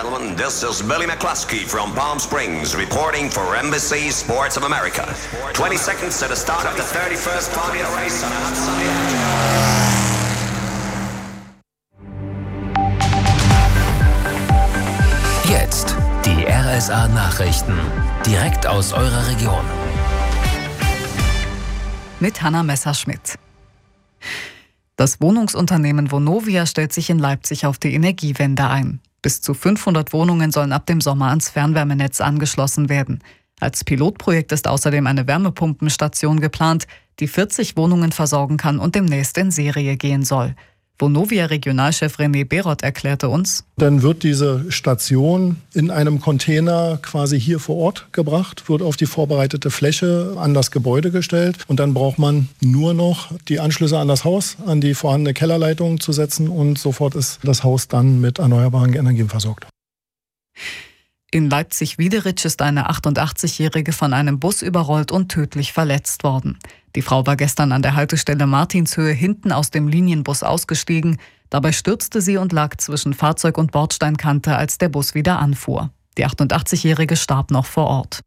gentlemen, this is Billy McCluskey from Palm Springs reporting for NBC Sports of America. 20 seconds to the start of the 31st Formula race on a hot sunny afternoon. Jetzt die RSA-Nachrichten, direkt aus eurer Region. Mit Hanna Messerschmidt. Das Wohnungsunternehmen Vonovia stellt sich in Leipzig auf die Energiewende ein. Bis zu 500 Wohnungen sollen ab dem Sommer ans Fernwärmenetz angeschlossen werden. Als Pilotprojekt ist außerdem eine Wärmepumpenstation geplant, die 40 Wohnungen versorgen kann und demnächst in Serie gehen soll. Vonovia-Regionalchef René Beroth erklärte uns: Dann wird diese Station in einem Container quasi hier vor Ort gebracht, wird auf die vorbereitete Fläche an das Gebäude gestellt und dann braucht man nur noch die Anschlüsse an das Haus, an die vorhandene Kellerleitung zu setzen und sofort ist das Haus dann mit erneuerbaren Energien versorgt. In Leipzig-Wiederitsch ist eine 88-Jährige von einem Bus überrollt und tödlich verletzt worden. Die Frau war gestern an der Haltestelle Martinshöhe hinten aus dem Linienbus ausgestiegen. Dabei stürzte sie und lag zwischen Fahrzeug und Bordsteinkante, als der Bus wieder anfuhr. Die 88-Jährige starb noch vor Ort.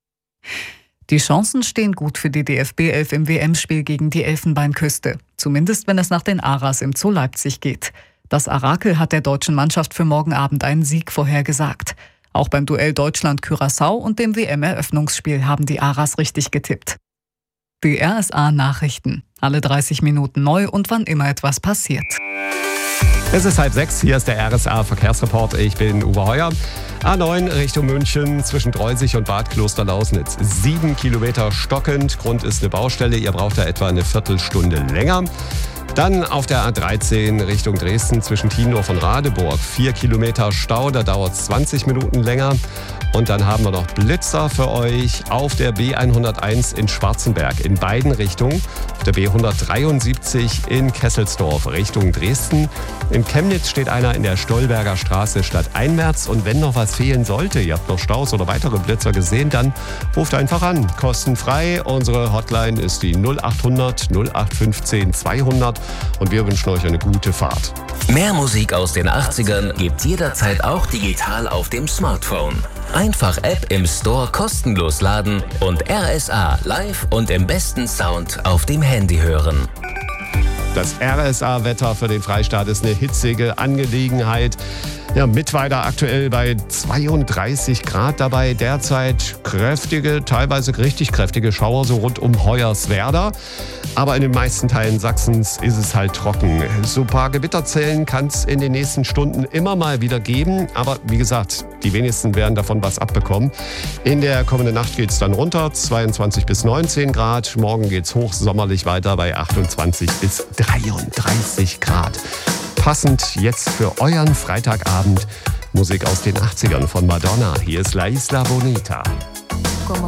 Die Chancen stehen gut für die DFB 11 im WM-Spiel gegen die Elfenbeinküste. Zumindest wenn es nach den Aras im Zoo Leipzig geht. Das Orakel hat der deutschen Mannschaft für morgen Abend einen Sieg vorhergesagt. Auch beim Duell Deutschland-Curaçao und dem WM-Eröffnungsspiel haben die Aras richtig getippt. Die RSA-Nachrichten. Alle 30 Minuten neu und wann immer etwas passiert. Es ist 5:30, hier ist der RSA-Verkehrsreport. Ich bin Uwe Heuer. A9 Richtung München zwischen Dreusig und Bad Klosterlausnitz. 7 Kilometer stockend. Grund ist eine Baustelle. Ihr braucht da etwa eine Viertelstunde länger. Dann auf der A13 Richtung Dresden zwischen Tiendorf und Radeburg. 4 Kilometer Stau, da dauert es 20 Minuten länger. Und dann haben wir noch Blitzer für euch auf der B101 in Schwarzenberg in beiden Richtungen. Auf der B173 in Kesselsdorf Richtung Dresden. In Chemnitz steht einer in der Stolberger Straße stadteinwärts. Und wenn noch was fehlen sollte, ihr habt noch Staus oder weitere Blitzer gesehen, dann ruft einfach an. Kostenfrei. Unsere Hotline ist die 0800 0815 200 und wir wünschen euch eine gute Fahrt. Mehr Musik aus den 80ern gibt's jederzeit auch digital auf dem Smartphone. Einfach App im Store kostenlos laden und RSA live und im besten Sound auf dem Handy hören. Das RSA-Wetter für den Freistaat ist eine hitzige Angelegenheit. Ja, Mittweida aktuell bei 32 Grad dabei. Derzeit kräftige, teilweise richtig kräftige Schauer so rund um Hoyerswerda. Aber in den meisten Teilen Sachsens ist es halt trocken. So ein paar Gewitterzellen kann es in den nächsten Stunden immer mal wieder geben. Aber wie gesagt, die wenigsten werden davon was abbekommen. In der kommenden Nacht geht es dann runter, 22 bis 19 Grad. Morgen geht es hochsommerlich weiter bei 28 bis 33 Grad. Passend jetzt für euren Freitagabend Musik aus den 80ern von Madonna. Hier ist La Isla Bonita.